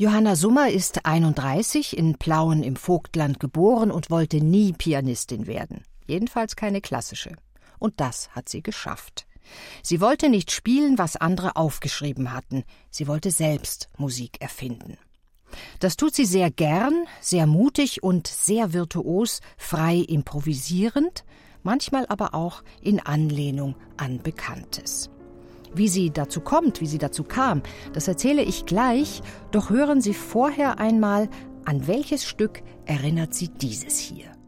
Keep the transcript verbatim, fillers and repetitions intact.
Johanna Summer ist einunddreißig, in Plauen im Vogtland geboren und wollte nie Pianistin werden. Jedenfalls keine klassische. Und das hat sie geschafft. Sie wollte nicht spielen, was andere aufgeschrieben hatten. Sie wollte selbst Musik erfinden. Das tut sie sehr gern, sehr mutig und sehr virtuos, frei improvisierend, manchmal aber auch in Anlehnung an Bekanntes. Wie sie dazu kommt, wie sie dazu kam, das erzähle ich gleich, doch hören Sie vorher einmal, an welches Stück erinnert sie dieses hier.